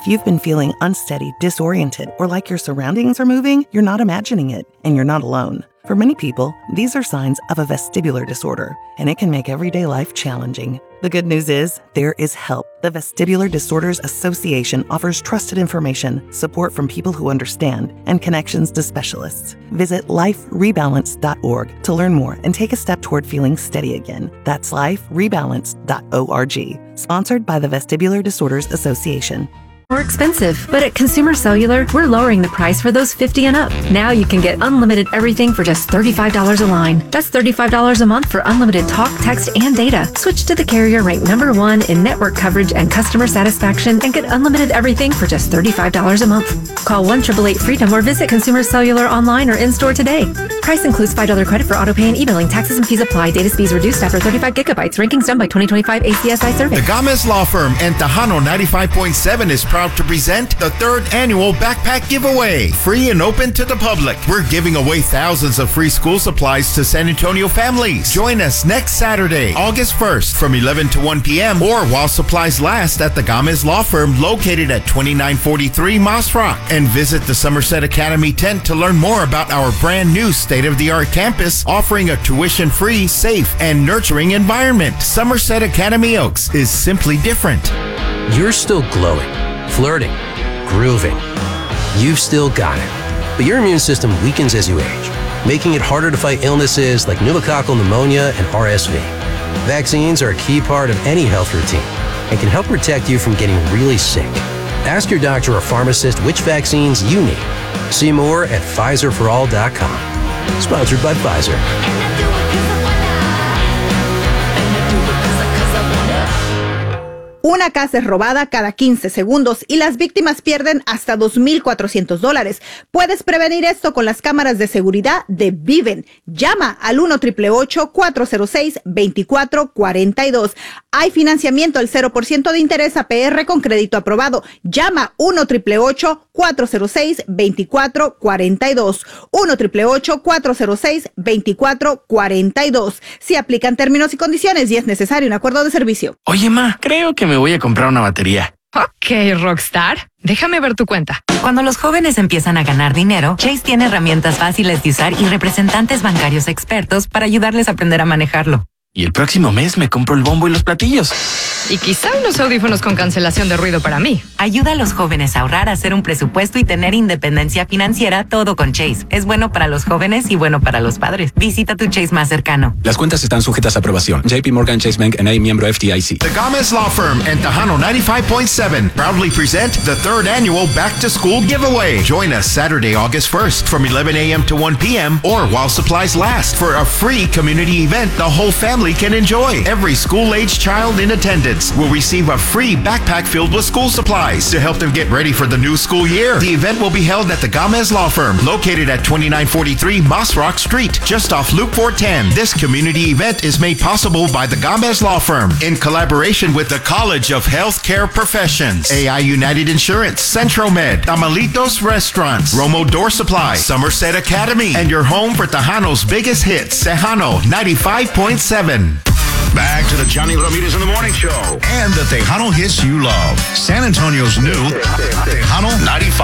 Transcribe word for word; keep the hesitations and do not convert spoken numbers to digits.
If you've been feeling unsteady, disoriented, or like your surroundings are moving, you're not imagining it, and you're not alone. For many people, these are signs of a vestibular disorder, and it can make everyday life challenging. The good news is, there is help. The Vestibular Disorders Association offers trusted information, support from people who understand, and connections to specialists. Visit life rebalance dot org to learn more and take a step toward feeling steady again. That's life rebalance dot org. Sponsored by the Vestibular Disorders Association. More expensive, but at Consumer Cellular, we're lowering the price for those fifty and up. Now you can get unlimited everything for just thirty-five dollars a line. That's thirty-five dollars a month for unlimited talk, text, and data. Switch to the carrier ranked number one in network coverage and customer satisfaction and get unlimited everything for just thirty-five dollars a month. Call one eight eight eight freedom or visit Consumer Cellular online or in-store today. Price includes five dollars credit for auto pay and e-billing. Taxes and fees apply. Data speeds reduced after thirty-five gigabytes. Rankings done by twenty twenty-five A C S I survey. The Gomez Law Firm and Tejano ninety-five point seven is proud to present the third annual backpack giveaway, free and open to the public. We're giving away thousands of free school supplies to San Antonio families. Join us next Saturday, August first from eleven to one p.m. or while supplies last at the Gomez Law Firm located at twenty-nine forty-three Moss Rock. And visit the Somerset Academy tent to learn more about our brand new state-of-the-art campus offering a tuition-free, safe, and nurturing environment. Somerset Academy Oaks is simply different. You're still glowing, flirting, grooving. You've still got it. But your immune system weakens as you age, making it harder to fight illnesses like pneumococcal pneumonia and R S V. Vaccines are a key part of any health routine and can help protect you from getting really sick. Ask your doctor or pharmacist which vaccines you need. See more at Pfizer for all dot com. Sponsored by Pfizer. Una casa es robada cada quince segundos y las víctimas pierden hasta dos mil cuatrocientos dólares. Puedes prevenir esto con las cámaras de seguridad de Viven. Llama al uno ocho ocho ocho, cuatro cero seis, dos cuatro cuatro dos. Hay financiamiento al cero por ciento de interés A P R con crédito aprobado. Llama uno ocho ocho ocho, cuatro cero seis, dos cuatro cuatro dos. uno ocho ocho ocho, cuatro cero seis, dos cuatro cuatro dos. Si aplican términos y condiciones y es necesario un acuerdo de servicio. Oye, ma, creo que me voy a comprar una batería. Ok, Rockstar. Déjame ver tu cuenta. Cuando los jóvenes empiezan a ganar dinero, Chase tiene herramientas fáciles de usar y representantes bancarios expertos para ayudarles a aprender a manejarlo. Y el próximo mes me compro el bombo y los platillos. Y quizá unos audífonos con cancelación de ruido para mí. Ayuda a los jóvenes a ahorrar, a hacer un presupuesto y tener independencia financiera, todo con Chase. Es bueno para los jóvenes y bueno para los padres. Visita tu Chase más cercano. Las cuentas están sujetas a aprobación. J P Morgan Chase Bank N A, miembro F D I C. The Gomez Law Firm and Tejano ninety-five point seven proudly present the third annual Back to School Giveaway. Join us Saturday, August first from eleven a.m. to one p.m. or while supplies last for a free community event the whole family can enjoy. Every school-age child in attendance will receive a free backpack filled with school supplies to help them get ready for the new school year. The event will be held at the Gomez Law Firm, located at twenty-nine forty-three Moss Rock Street, just off Loop four ten. This community event is made possible by the Gomez Law Firm in collaboration with the College of Healthcare Professions, A I United Insurance, Centro Med, Tamalitos Restaurants, Romo Door Supply, Somerset Academy, and your home for Tejano's biggest hits, Tejano ninety-five point seven. Back to the Johnny Ramirez in the Morning Show and the Tejano hits you love. San Antonio's new Tejano ninety-five.